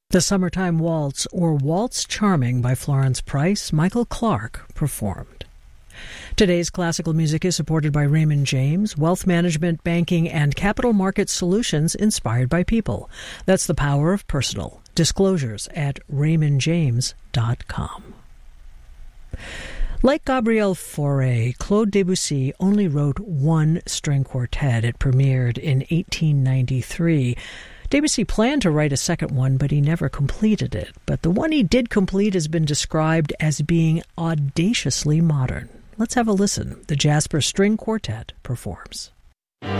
The Summertime Waltz, or Waltz Charming by Florence Price, Michael Clarke performed. Today's classical music is supported by Raymond James, wealth management, banking, and capital market solutions inspired by people. That's the power of personal. Disclosures at raymondjames.com. Like Gabriel Fauré, Claude Debussy only wrote one string quartet. It premiered in 1893. Debussy planned to write a second one, but he never completed it. But the one he did complete has been described as being audaciously modern. Let's have a listen. The Jasper String Quartet performs.